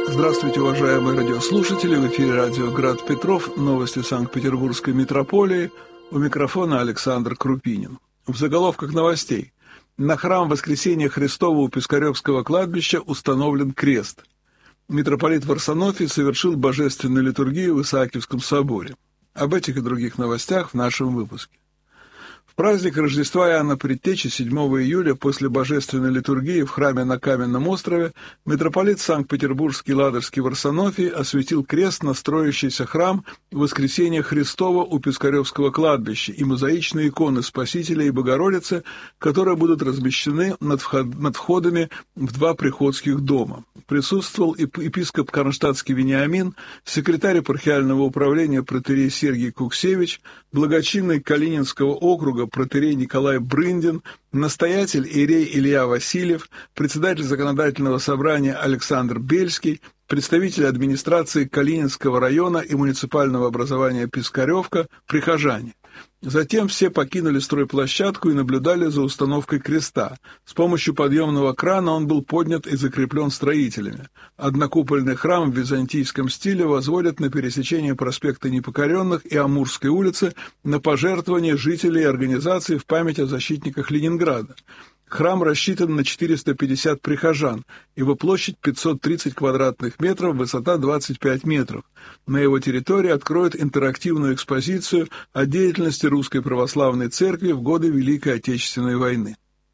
Здравствуйте, уважаемые радиослушатели! В эфире радио «Град Петров», новости Санкт-Петербургской митрополии. У микрофона Александр Крупинин. В заголовках новостей. На храм Воскресения Христова у Пискаревского кладбища установлен крест. Митрополит Варсонофий совершил божественную литургию в Исаакиевском соборе. Об этих и других новостях в нашем выпуске. В праздник Рождества Иоанна Предтечи 7 июля после божественной литургии в храме на Каменном острове митрополит Санкт-Петербургский Ладожский Варсонофий осветил крест на строящийся храм Воскресения Христова у Пискаревского кладбища и мозаичные иконы Спасителя и Богородицы, которые будут размещены над входами в два приходских дома. Присутствовал епископ Кронштадтский Вениамин, секретарь епархиального управления протоиерей Сергий Куксевич, благочинный Калининского округа протоиерей Николай Брындин, настоятель иерей Илья Васильев, председатель законодательного собрания Александр Бельский, представители администрации Калининского района и муниципального образования Пискаревка, прихожане. Затем все покинули стройплощадку и наблюдали за установкой креста. С помощью подъемного крана он был поднят и закреплен строителями. Однокупольный храм в византийском стиле возводят на пересечении проспекта Непокоренных и Амурской улицы на пожертвования жителей и организаций в память о защитниках Ленинграда. Храм рассчитан на 450 прихожан, его площадь 530 квадратных метров, высота 25 метров. На его территории откроют интерактивную экспозицию о деятельности Русской Православной Церкви в годы Великой Отечественной войны.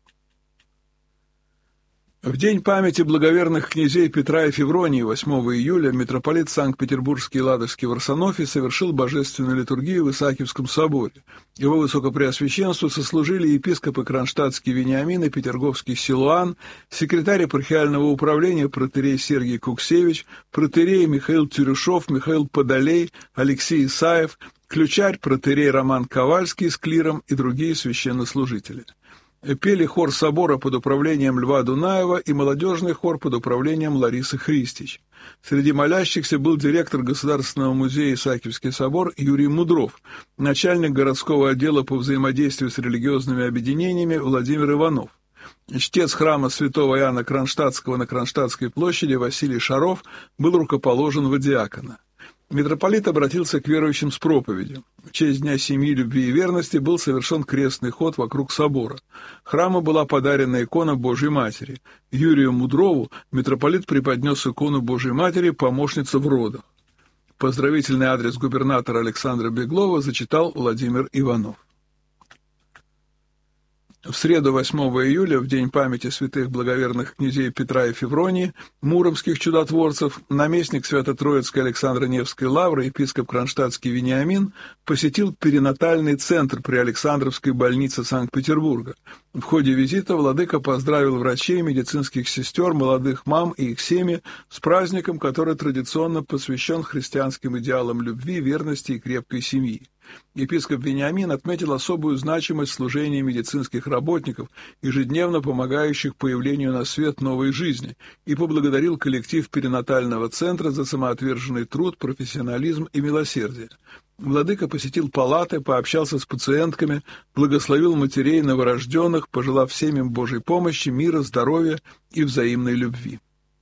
В день памяти благоверных князей Петра и Февронии 8 июля митрополит Санкт-Петербургский Ладожский Варсонофий совершил божественную литургию в Исаакиевском соборе. Его высокопреосвященству сослужили епископы Кронштадтский Вениамин и Петерговский Силуан, секретарь епархиального управления протоиерей Сергий Куксевич, протоиерей Михаил Тюрюшов, Михаил Подолей, Алексей Исаев, ключарь протоиерей Роман Ковальский с клиром и другие священнослужители. Пели хор собора под управлением Льва Дунаева и молодежный хор под управлением Ларисы Христич. Среди молящихся был директор Государственного музея Исаакиевский собор Юрий Мудров, начальник городского отдела по взаимодействию с религиозными объединениями Владимир Иванов. Чтец храма святого Иоанна Кронштадтского на Кронштадтской площади Василий Шаров был рукоположен в диакона. Митрополит обратился к верующим с проповедью. В честь Дня семьи, любви и верности был совершен крестный ход вокруг собора. Храму была подарена икона Божьей Матери. Юрию Мудрову митрополит преподнес икону Божьей Матери «Помощница в родах». Поздравительный адрес губернатора Александра Беглова зачитал Владимир Иванов. В среду 8 июля, в день памяти святых благоверных князей Петра и Февронии, муромских чудотворцев, наместник Свято-Троицкой Александро-Невской лавры, епископ Кронштадтский Вениамин, посетил перинатальный центр при Александровской больнице Санкт-Петербурга. В ходе визита владыка поздравил врачей, медицинских сестер, молодых мам и их семьи с праздником, который традиционно посвящен христианским идеалам любви, верности и крепкой семьи. Епископ Вениамин отметил особую значимость служения медицинских работников, ежедневно помогающих появлению на свет новой жизни, и поблагодарил коллектив перинатального центра за самоотверженный труд, профессионализм и милосердие. Владыка посетил палаты, пообщался с пациентками, благословил матерей новорожденных, пожелав семьям Божьей помощи, мира, здоровья и взаимной любви.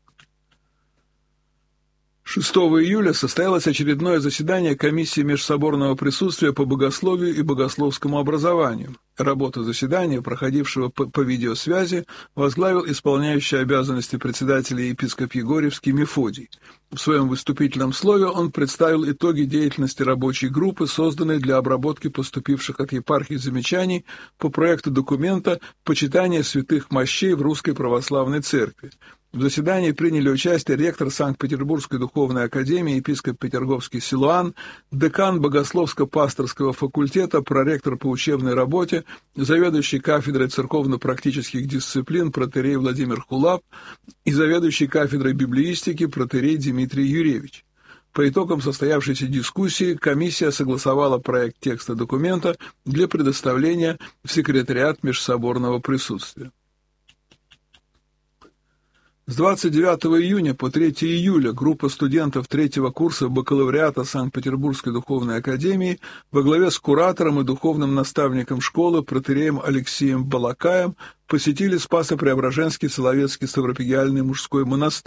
6 июля состоялось очередное заседание комиссии межсоборного присутствия по богословию и богословскому образованию. Работу заседания, проходившего по видеосвязи, возглавил исполняющий обязанности председателя епископ Егорьевский Мефодий. В своем выступительном слове он представил итоги деятельности рабочей группы, созданной для обработки поступивших от епархий замечаний по проекту документа «Почитание святых мощей в Русской Православной Церкви». В заседании приняли участие ректор Санкт-Петербургской духовной академии епископ Петерговский Силуан, декан богословско-пасторского факультета, проректор по учебной работе, заведующий кафедрой церковно-практических дисциплин протоиерей Владимир Хулап и заведующий кафедрой библеистики протоиерей Дмитрий Юревич. По итогам состоявшейся дискуссии комиссия согласовала проект текста документа для предоставления в секретариат межсоборного присутствия. С 29 июня по 3 июля группа студентов третьего курса бакалавриата Санкт-Петербургской духовной академии во главе с куратором и духовным наставником школы протоиереем Алексеем Балакаем посетили Спасо-Преображенский Соловецкий Ставропигиальный мужской монастырь.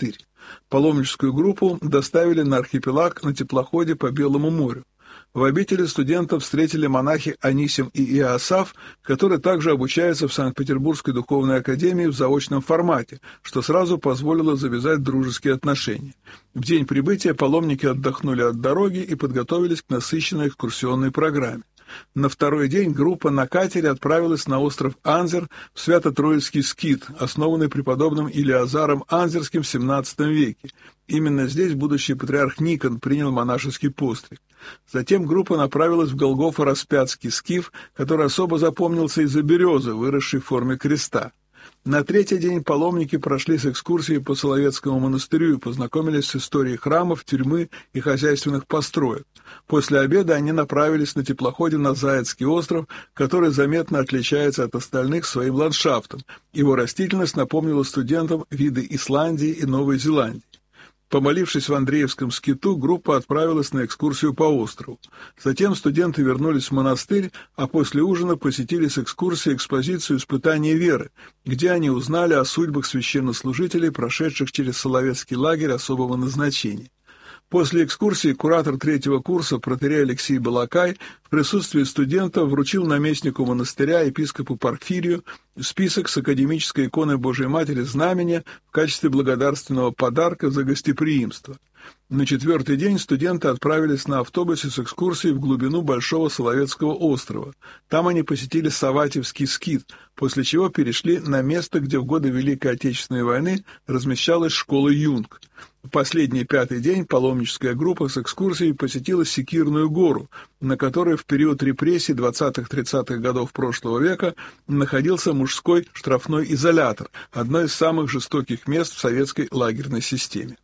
Паломническую группу доставили на архипелаг на теплоходе по Белому морю. В обители студентов встретили монахи Анисим и Иоасаф, которые также обучаются в Санкт-Петербургской духовной академии в заочном формате, что сразу позволило завязать дружеские отношения. В день прибытия паломники отдохнули от дороги и подготовились к насыщенной экскурсионной программе. На второй день группа на катере отправилась на остров Анзер в Свято-Троицкий скит, основанный преподобным Илиазаром Анзерским в XVII веке. Именно здесь будущий патриарх Никон принял монашеский постриг. Затем группа направилась в Голгофо-Распятский скиф, который особо запомнился из-за березы, выросшей в форме креста. На третий день паломники прошли с экскурсией по Соловецкому монастырю и познакомились с историей храмов, тюрьмы и хозяйственных построек. После обеда они направились на теплоходе на Заяцкий остров, который заметно отличается от остальных своим ландшафтом. Его растительность напомнила студентам виды Исландии и Новой Зеландии. Помолившись в Андреевском скиту, группа отправилась на экскурсию по острову. Затем студенты вернулись в монастырь, а после ужина посетили с экскурсией экспозицию «Испытание веры», где они узнали о судьбах священнослужителей, прошедших через Соловецкий лагерь особого назначения. После экскурсии куратор третьего курса протоиерей Алексей Балакай в присутствии студентов вручил наместнику монастыря епископу Порфирию список с академической иконой Божией Матери Знамения в качестве благодарственного подарка за гостеприимство. На четвертый день студенты отправились на автобусе с экскурсией в глубину Большого Соловецкого острова. Там они посетили Саватьевский скит, после чего перешли на место, где в годы Великой Отечественной войны размещалась школа Юнг. В последний пятый день паломническая группа с экскурсией посетила Секирную гору, на которой в период репрессий 20-30-х годов прошлого века находился мужской штрафной изолятор, одно из самых жестоких мест в советской лагерной системе.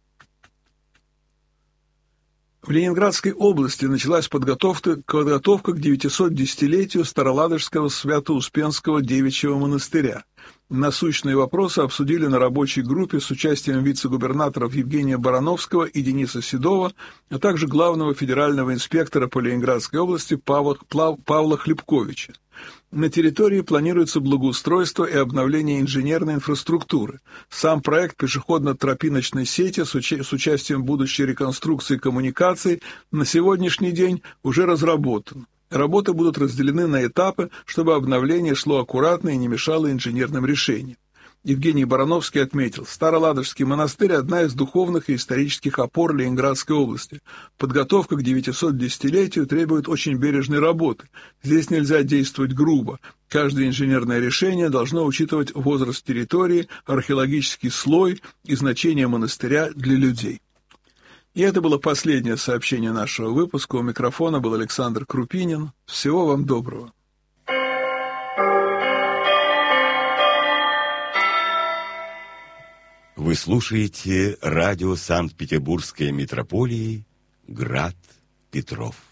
В Ленинградской области началась подготовка к 910-летию Староладожского Свято-Успенского девичьего монастыря. Насущные вопросы обсудили на рабочей группе с участием вице-губернаторов Евгения Барановского и Дениса Седова, а также главного федерального инспектора по Ленинградской области Павла Хлебковича. На территории планируется благоустройство и обновление инженерной инфраструктуры. Сам проект пешеходно-тропиночной сети с участием будущей реконструкции коммуникаций на сегодняшний день уже разработан. Работы будут разделены на этапы, чтобы обновление шло аккуратно и не мешало инженерным решениям. Евгений Барановский отметил, Староладожский монастырь – одна из духовных и исторических опор Ленинградской области. Подготовка к 910-летию требует очень бережной работы. Здесь нельзя действовать грубо. Каждое инженерное решение должно учитывать возраст территории, археологический слой и значение монастыря для людей. И это было последнее сообщение нашего выпуска. У микрофона был Александр Крупинин. Всего вам доброго. Вы слушаете радио Санкт-Петербургской митрополии «Град Петров».